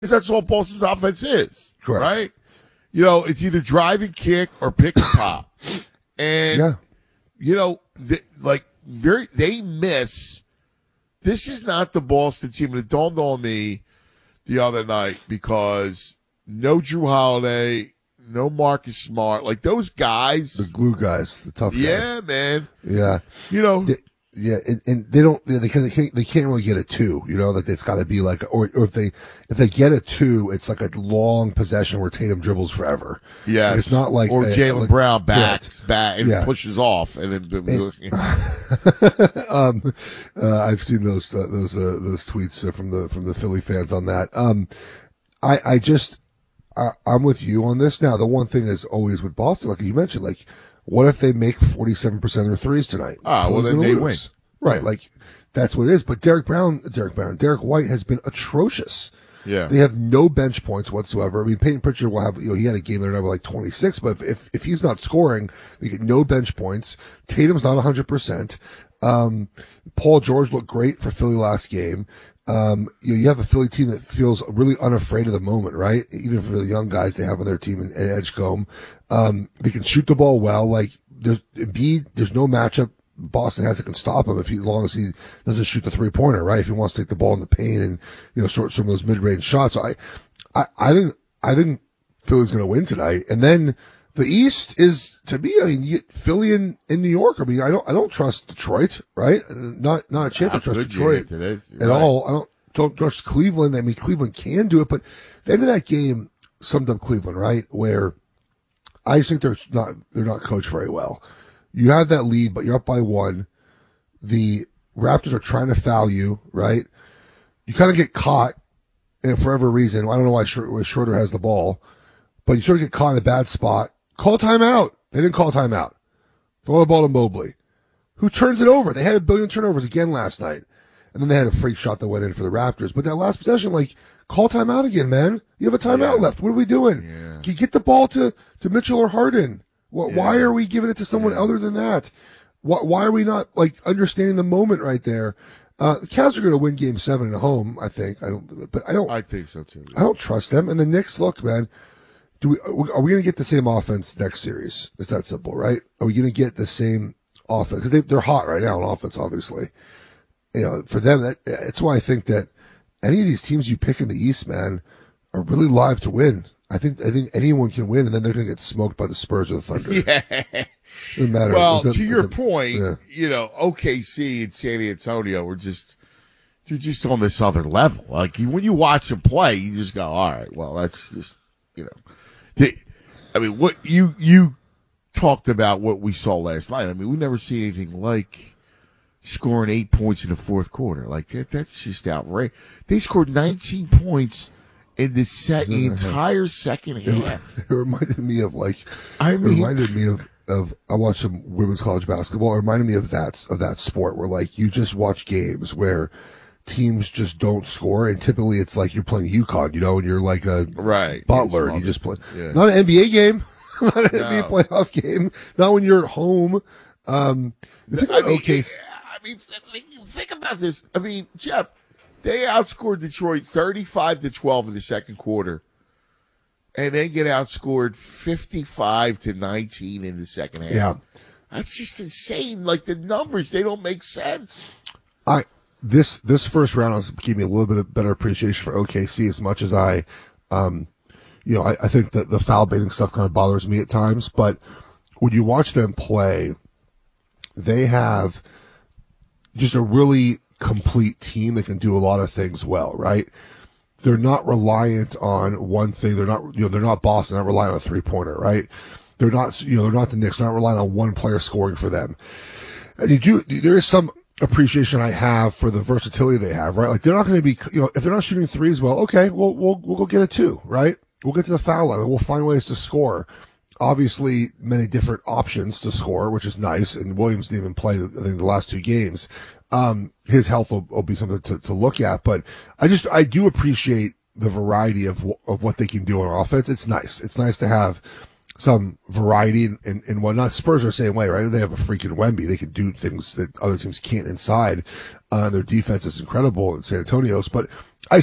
that's all Boston's offense is. Correct. Right? You know, it's either drive and kick or pick and pop. And, you know, they miss. This is not the Boston team. It dawned on me the other night because no Drew Holiday, no Marcus Smart, like those guys. The glue guys, the tough guys. Yeah, man. Yeah. You know. And they don't, they can't really get a 2, you know, that it's got to be like, or if they get a 2, it's like a long possession where Tatum dribbles forever. Yeah. It's not like, or Jaylen Brown backs back and Yeah. pushes off and then, I've seen those tweets from the Philly fans on that. I'm with you on this. Now, the one thing is always with Boston, like you mentioned, like, what if they make 47% of their threes tonight? Well, then they win. Right. Like, that's what it is. But Derek White has been atrocious. Yeah. They have no bench points whatsoever. I mean, Peyton Pritchard will have, he had a game there like 26, but if he's not scoring, they get no bench points. Tatum's not 100%. Paul George looked great for Philly last game. You have a Philly team that feels really unafraid of the moment, right? Even for the young guys they have on their team in Edgecombe. They can shoot the ball well. Like, there's no matchup Boston has that can stop him as long as he doesn't shoot the 3-pointer, right? If he wants to take the ball in the paint and, sort some of those mid-range shots. I think Philly's going to win tonight. And then the East is, to me, I mean, you get Philly in New York. I mean, I don't trust Detroit, right? Not a chance to trust Detroit at all. I don't trust Cleveland. I mean, Cleveland can do it, but the end of that game summed up Cleveland, right? Where I just think they're not coached very well. You have that lead, but you're up by 1. The Raptors are trying to foul you, right? You kind of get caught, and for whatever reason, I don't know why Schroeder has the ball, but you sort of get caught in a bad spot. Call timeout. They didn't call timeout. Throw the ball to Mobley, who turns it over. They had a billion turnovers again last night. And then they had a freak shot that went in for the Raptors. But that last possession, like, call timeout again, man. You have a timeout left. What are we doing? Yeah. You get the ball to Mitchell or Harden. Why are we giving it to someone other than that? Why are we not, like, understanding the moment right there? The Cavs are going to win Game 7 at home, I think. I think so too. I don't trust them. And the Knicks, look, man, are we going to get the same offense next series? It's that simple, right? Are we going to get the same offense? Because they're hot right now on offense, obviously. For them, that's why I think that any of these teams you pick in the East, man, are really live to win. I think anyone can win, and then they're going to get smoked by the Spurs or the Thunder. Yeah. Doesn't matter. Well, to your point, OKC and San Antonio they're just on this other level. Like, when you watch them play, you just go, all right, well, that's just, what you talked about what we saw last night. I mean, we never see anything like scoring 8 points in the fourth quarter. Like, that's just outrageous. They scored 19 points in the entire second half. It reminded me of I watched some women's college basketball. It reminded me of that sport where, like, you just watch games where teams just don't score, and typically it's like you're playing UConn, and you're like a Butler, and you just play. Yeah. Not an NBA game, not an NBA playoff game, not when you're at home. Think about this. I mean, Jeff, they outscored Detroit 35-12 in the second quarter, and then get outscored 55-19 in the second half. Yeah. That's just insane. Like, the numbers, they don't make sense. This first round has given me a little bit of better appreciation for OKC, as much as I think that the foul baiting stuff kind of bothers me at times, but when you watch them play, they have just a really complete team that can do a lot of things well, right? They're not reliant on one thing. They're not Boston, not relying on a 3-pointer, right? They're not the Knicks, not relying on one player scoring for them. And there is some appreciation I have for the versatility they have, right? Like, they're not going to be, if they're not shooting threes, well, okay, we'll go get a 2, right? We'll get to the foul line and we'll find ways to score. Obviously, many different options to score, which is nice. And Williams didn't even play, I think, the last 2 games. His health will be something to look at, but I do appreciate the variety of what they can do on offense. It's nice. It's nice to have some variety and whatnot. Spurs are the same way, right? They have a freaking Wemby. They can do things that other teams can't inside. Their defense is incredible in San Antonio's, but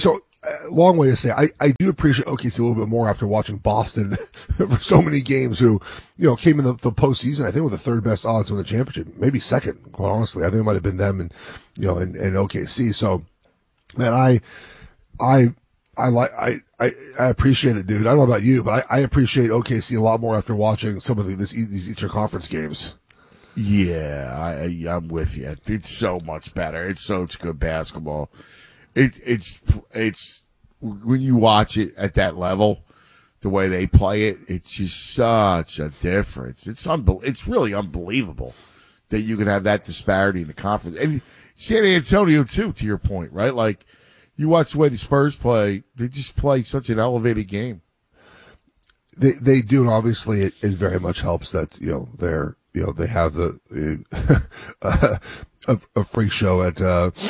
long way to say, I do appreciate OKC a little bit more after watching Boston for so many games who, came in the postseason, I think with the third best odds to win the championship, maybe second, quite honestly. I think it might have been them and OKC. So, man, I appreciate it, dude. I don't know about you, but I appreciate OKC a lot more after watching some of these Eastern Conference games. Yeah, I'm with you. It's so much better. It's such good basketball. It's when you watch it at that level, the way they play it, it's just such a difference. It's really unbelievable that you can have that disparity in the conference. And San Antonio too, to your point, right? Like, you watch the way the Spurs play, they just play such an elevated game. They do, and obviously it very much helps that, they have a freak show at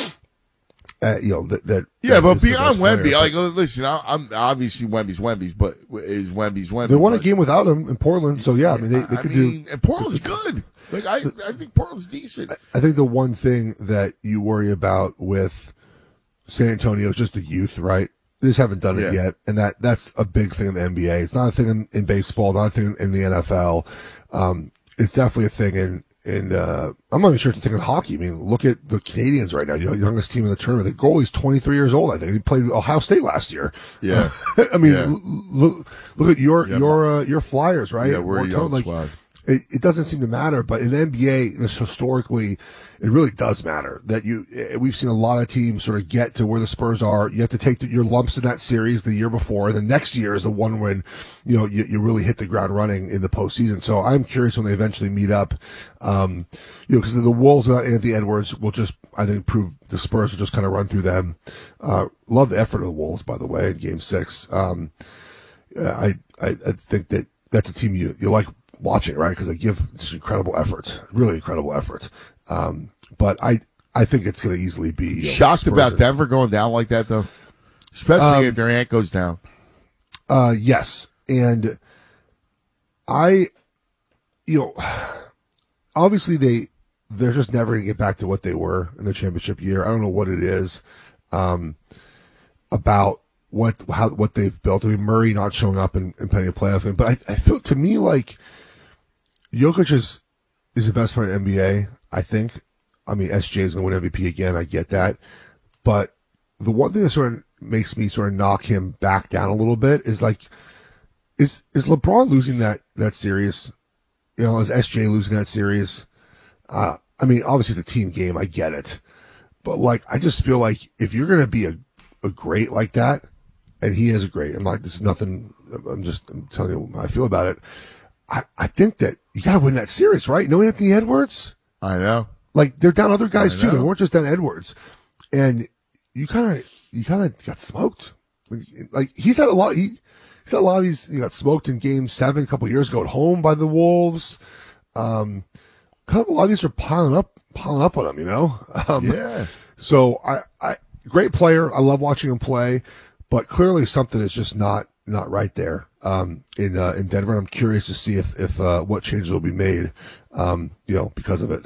that. Yeah, but beyond Wemby, like, listen, I'm obviously Wemby's, but is Wemby's Wemby? They won a game without him in Portland, so yeah, I mean they could do. And Portland's good. Like, I think Portland's decent. I think the one thing that you worry about with San Antonio is just the youth, right? They just haven't done it yet, and that's a big thing in the NBA. It's not a thing in baseball, not a thing in the NFL. It's definitely a thing in I'm not even sure it's a thing in hockey. I mean, look at the Canadians right now, youngest team in the tournament. The goalie's 23 years old, I think. He played Ohio State last year. Yeah. I mean, look at your Flyers, right? Yeah, we're a young squad. It doesn't seem to matter, but in the NBA, historically, it really does matter that we've seen a lot of teams sort of get to where the Spurs are. You have to take your lumps in that series the year before. The next year is the one when, you really hit the ground running in the postseason. So I'm curious when they eventually meet up, because the Wolves without Anthony Edwards will just, I think, prove the Spurs will just kind of run through them. Love the effort of the Wolves, by the way, in Game 6. I think that that's a team you like watching, right? Because they give this incredible effort, really incredible effort. But I think it's going to easily be shocked about Denver going down like that, though, especially if their ant goes down. Yes, and obviously they're just never going to get back to what they were in the championship year. I don't know what it is about what they've built. I mean, Murray not showing up in plenty of playoff games, but I feel, to me, like Jokic is the best player in the NBA, I think. I mean, SJ is going to win MVP again. I get that. But the one thing that sort of makes me sort of knock him back down a little bit is like, is LeBron losing that series? Is SJ losing that series? I mean, obviously it's a team game. I get it. But like, I just feel like if you're going to be a great like that, and he is a great, I'm like, this is nothing. I'm telling you how I feel about it. I think that you got to win that series, right? No Anthony Edwards. I know. Like, they're down other guys too. They weren't just down Edwards, and you kind of got smoked. Like, he's had a lot. He's had a lot of these. He got smoked in Game 7 a couple of years ago at home by the Wolves. Kind of a lot of these are piling up on him. Yeah. So I great player. I love watching him play, but clearly something is just not right there in Denver. I'm curious to see if what changes will be made, because of it.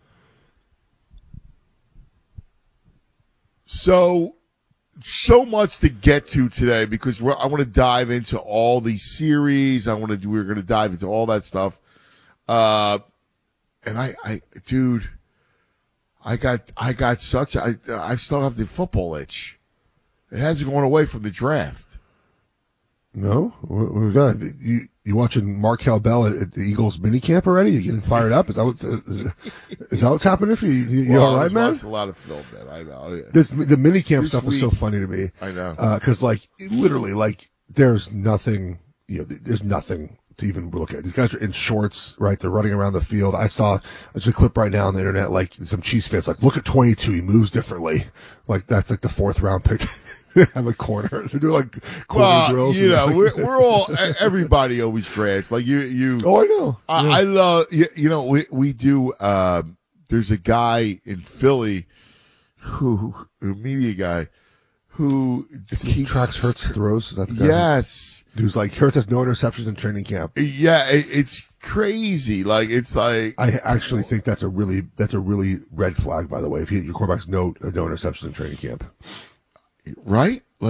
So much to get to today because I want to dive into all these series. We're going to dive into all that stuff. And dude, I still have the football itch. It hasn't gone away from the draft. No, we got you watching Markel Bell at the Eagles minicamp already? You getting fired up? Is that what's happening for you? You all right, man? It's a lot of film, man. I know. Yeah. The minicamp stuff is so funny to me. I know. Because literally, there's nothing. There's nothing to even look at. These guys are in shorts, right? They're running around the field. I saw there's a clip right now on the internet, like some Chiefs fans, like, look at 22, he moves differently. Like that's like the 4th round pick. Have a corner. They do like corner drills. We're all, everybody always grabs. Like you. Oh, I know. I love, we do, there's a guy in Philly a media guy who tracks Hurts throws. Is that the guy? Yes. Who's like, Hurts has no interceptions in training camp. Yeah. It's crazy. Like, it's like. I actually think that's a really red flag, by the way, if your quarterback's no interceptions in training camp. Right? Like,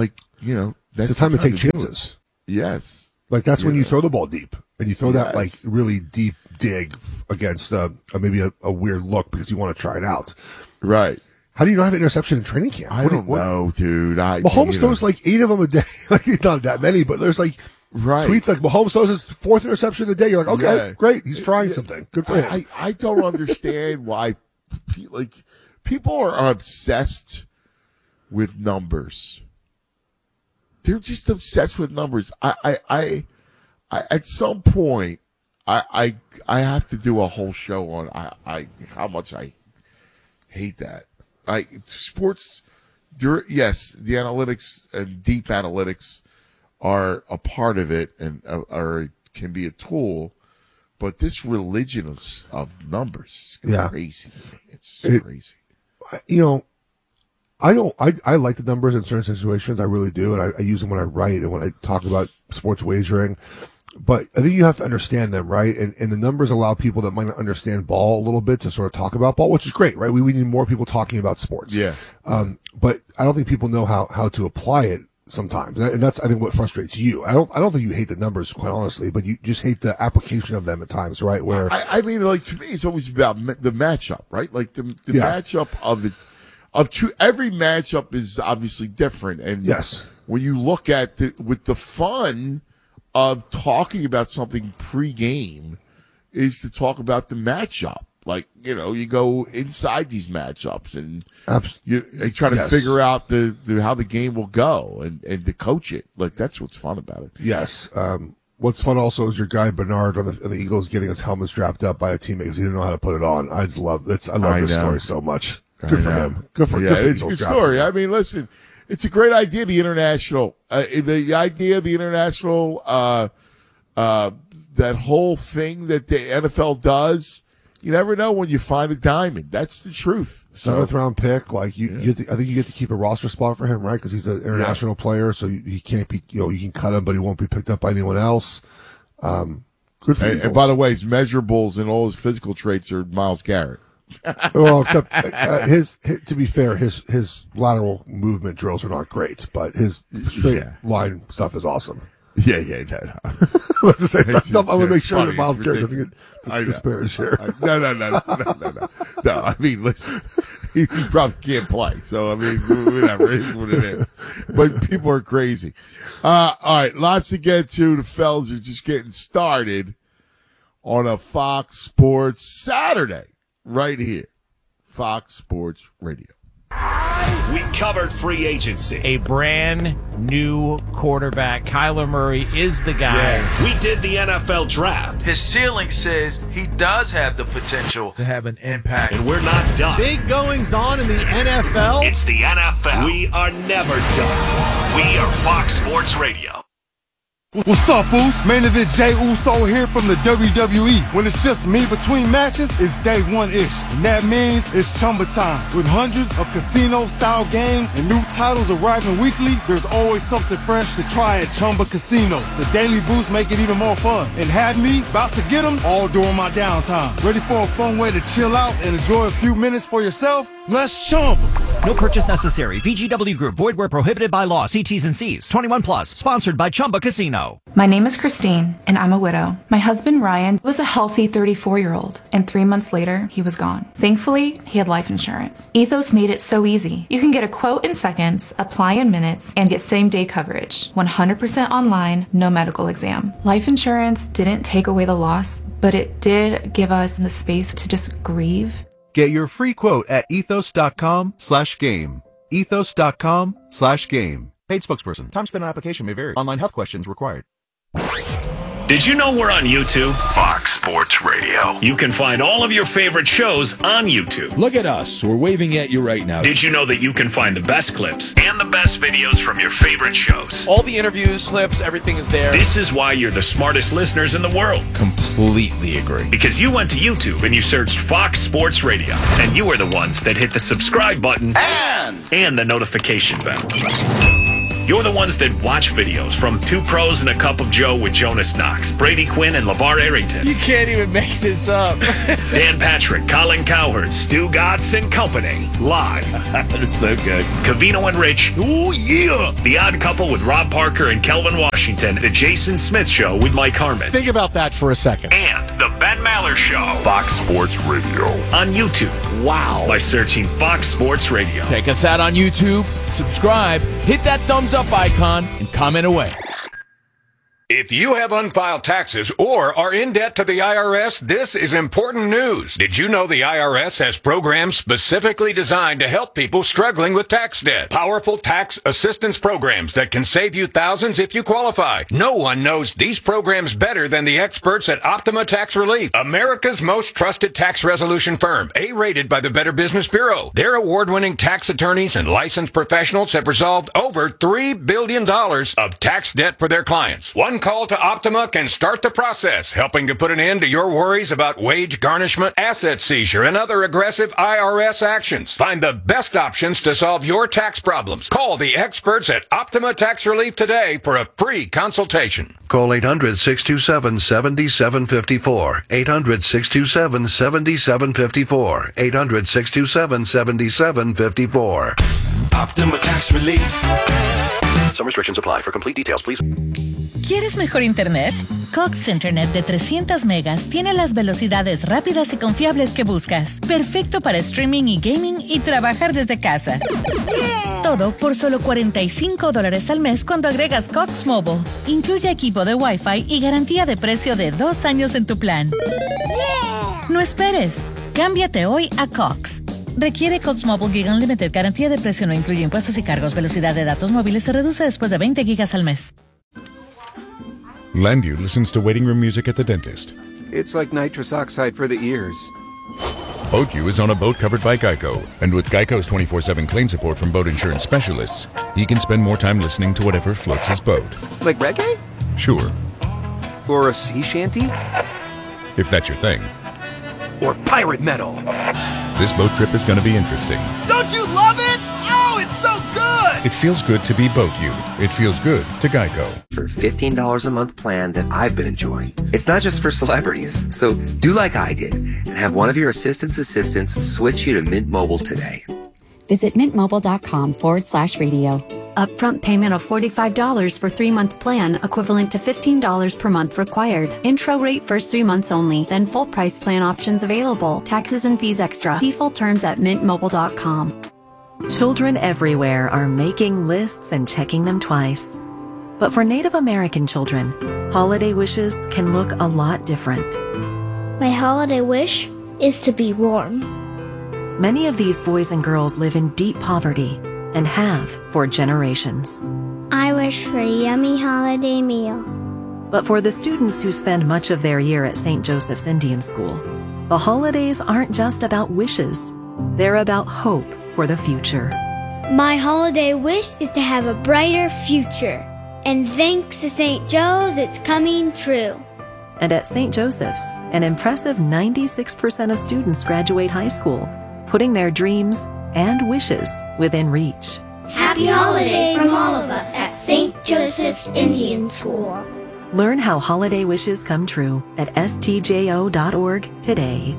that's it's the time to take chances. Yes. Like that's when you throw the ball deep and you throw that like really deep dig against maybe a weird look because you want to try it out. Right. How do you not have an interception in training camp? I don't know, dude. Mahomes throws like 8 of them a day. Like not that many, but there's like tweets like Mahomes throws his 4th interception of the day. You're like, okay, great. He's trying something. Good for him. I don't understand why people are obsessed with numbers. They're just obsessed with numbers. I at some point, I have to do a whole show on how much I hate that. Sports, yes, the analytics and deep analytics are a part of it and can be a tool, but this religion of numbers is crazy. It's crazy. I like the numbers in certain situations. I really do. And I use them when I write and when I talk about sports wagering. But I think you have to understand them, right? And the numbers allow people that might not understand ball a little bit to sort of talk about ball, which is great, right? We need more people talking about sports. Yeah. But I don't think people know how to apply it sometimes. And that's, I think, what frustrates you. I don't think you hate the numbers, quite honestly, but you just hate the application of them at times, right? Where I mean, like, to me, it's always about the matchup, right? Like the matchup every matchup is obviously different. And when you look at with the fun of talking about something pre-game is to talk about the matchup. Like, you go inside these matchups and you try to figure out how the game will go and to coach it. Like, that's what's fun about it. Yes. What's fun also is your guy Bernard on the Eagles getting his helmet strapped up by a teammate because he didn't know how to put it on. I love this story so much. Good for him. Good for it's a good story. I mean, listen, it's a great idea. The international, the idea of the international, that whole thing that the NFL does. You never know when you find a diamond. That's the truth. 7th round pick, like I think you get to keep a roster spot for him, right? Because he's an international player, so he can't be. You can cut him, but he won't be picked up by anyone else. Good for him. And by the way, his measurables and all his physical traits are Myles Garrett. Well, except his to be fair, his lateral movement drills are not great, but his straight line stuff is awesome. No. Let's say I'm gonna make sure that Myles Garrett doesn't get disparaged here. No. No, I mean, listen, he probably can't play, so I mean, whatever, it is what it is. But people are crazy. All right, lots to get to. The fellas are just getting started on a Fox Sports Saturday. Right here, Fox Sports Radio. We covered free agency. A brand new quarterback. Kyler Murray is the guy. Yeah. We did the NFL draft. His ceiling says he does have the potential to have an impact. And we're not done. Big goings on in the NFL. It's the NFL. We are never done. We are Fox Sports Radio. What's up, fools? Main event Jey Uso here from the WWE. When it's just me between matches, it's day one-ish. And that means it's Chumba time. With hundreds of casino-style games and new titles arriving weekly, there's always something fresh to try at Chumba Casino. The daily boosts make it even more fun. And have me about to get them all during my downtime. Ready for a fun way to chill out and enjoy a few minutes for yourself? Let's Chumba. No purchase necessary. VGW Group. Void where prohibited by law. See T's and C's. 21 plus. Sponsored by Chumba Casino. My name is Christine, and I'm a widow. My husband, Ryan, was a healthy 34-year-old, and 3 months later, he was gone. Thankfully, he had life insurance. Ethos made it so easy. You can get a quote in seconds, apply in minutes, and get same-day coverage. 100% online, no medical exam. Life insurance didn't take away the loss, but it did give us the space to just grieve. Get your free quote at ethos.com/game. Ethos.com/game. Paid spokesperson. Time spent on application may vary. Online health questions required. Did you know we're on YouTube? Fox Sports Radio. You can find all of your favorite shows on YouTube. Look at us. We're waving at you right now. Did you know that you can find the best clips and the best videos from your favorite shows? All the interviews, clips, everything is there. This is why you're the smartest listeners in the world. Completely agree. Because you went to YouTube and you searched Fox Sports Radio. And you were the ones that hit the subscribe button and the notification bell. You're the ones that watch videos from Two Pros and a Cup of Joe with Jonas Knox, Brady Quinn, and LeVar Arrington. You can't even make this up. Dan Patrick, Colin Cowherd, Stu Gatz, and company. Live. That's so good. Cavino and Rich. Oh, yeah. The Odd Couple with Rob Parker and Kelvin Washington. The Jason Smith Show with Mike Harmon. Think about that for a second. And The Ben Maller Show. Fox Sports Radio. On YouTube. Wow. By searching Fox Sports Radio. Check us out on YouTube, subscribe, hit that thumbs up icon, and comment away. If you have unfiled taxes or are in debt to the IRS, this is important news. Did you know the IRS has programs specifically designed to help people struggling with tax debt? Powerful tax assistance programs that can save you thousands if you qualify. No one knows these programs better than the experts at Optima Tax Relief, America's most trusted tax resolution firm, A-rated by the Better Business Bureau. Their award-winning tax attorneys and licensed professionals have resolved over $3 billion of tax debt for their clients. One call to Optima can start the process, helping to put an end to your worries about wage garnishment, asset seizure, and other aggressive IRS actions. Find the best options to solve your tax problems. Call the experts at Optima Tax Relief today for a free consultation. Call 800-627-7754. 800-627-7754. 800-627-7754. Optima Tax Relief. Some restrictions apply. For complete details, please. ¿Quieres mejor internet? Cox Internet de 300 megas tiene las velocidades rápidas y confiables que buscas. Perfecto para streaming y gaming y trabajar desde casa. Yeah. Todo por solo $45 al mes cuando agregas Cox Mobile. Incluye equipo de Wi-Fi y garantía de precio de 2 años en tu plan. Yeah. No esperes. Cámbiate hoy a Cox. Requiere Cox Mobile Gig Unlimited. Garantía de precio no incluye impuestos y cargos. Velocidad de datos móviles se reduce después de 20 gigas al mes. Landu listens to waiting room music at the dentist. It's like nitrous oxide for the ears. BoatU is on a boat covered by Geico. And with Geico's 24/7 claim support from boat insurance specialists, he can spend more time listening to whatever floats his boat. Like reggae? Sure. Or a sea shanty? If that's your thing. Or pirate metal. This boat trip is going to be interesting. Don't you love it? Oh, it's so good! It feels good to be BoatU. It feels good to Geico. For $15 a month plan that I've been enjoying. It's not just for celebrities, so do like I did and have one of your assistants switch you to Mint Mobile today. Visit mintmobile.com/radio. Upfront payment of $45 for 3-month plan, equivalent to $15 per month required. Intro rate first 3 months only, then full price plan options available. Taxes and fees extra. See full terms at mintmobile.com. Children everywhere are making lists and checking them twice. But for Native American children, holiday wishes can look a lot different. My holiday wish is to be warm. Many of these boys and girls live in deep poverty and have for generations. I wish for a yummy holiday meal. But for the students who spend much of their year at St. Joseph's Indian School, the holidays aren't just about wishes. They're about hope for the future. My holiday wish is to have a brighter future. And thanks to St. Joe's, it's coming true. And at St. Joseph's, an impressive 96% of students graduate high school, putting their dreams and wishes within reach. Happy holidays from all of us at St. Joseph's Indian School. Learn how holiday wishes come true at stjo.org today.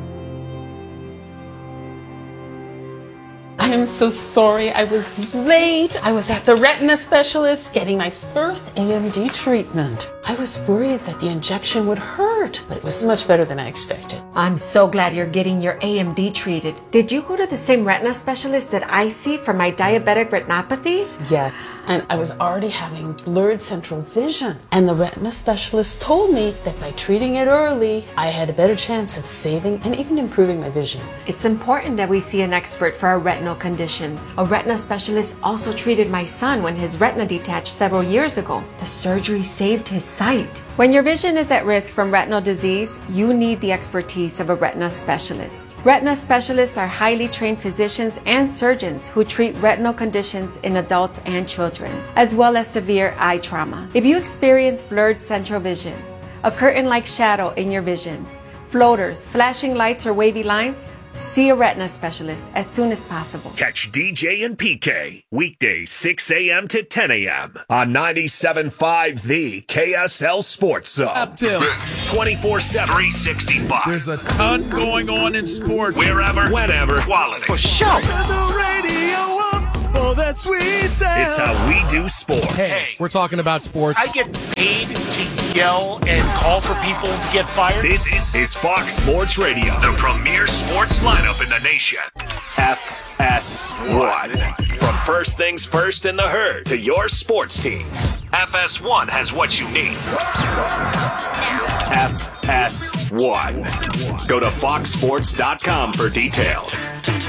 I am so sorry I was late. I was at the retina specialist getting my first AMD treatment. I was worried that the injection would hurt, but it was much better than I expected. I'm so glad you're getting your AMD treated. Did you go to the same retina specialist that I see for my diabetic retinopathy? Yes, and I was already having blurred central vision. And the retina specialist told me that by treating it early, I had a better chance of saving and even improving my vision. It's important that we see an expert for our retinal conditions. A retina specialist also treated my son when his retina detached several years ago. The surgery saved his sight. When your vision is at risk from retinal disease, you need the expertise of a retina specialist. Retina specialists are highly trained physicians and surgeons who treat retinal conditions in adults and children, as well as severe eye trauma. If you experience blurred central vision, a curtain-like shadow in your vision, floaters, flashing lights, or wavy lines, See a retina specialist as soon as possible. Catch DJ and PK weekdays 6 a.m. to 10 a.m. on 97.5 The KSL Sports Zone. 24/7, 365. There's a ton going on in sports. Wherever, whenever, quality. For sure. Turn the radio up. Oh, that sweet sound. It's how we do sports. Hey, we're talking about sports. I get paid to yell and call for people to get fired. This is Fox Sports Radio, the premier sports lineup in the nation. FS1. From first things first in the herd to your sports teams, FS1 has what you need. FS1. Go to foxsports.com for details.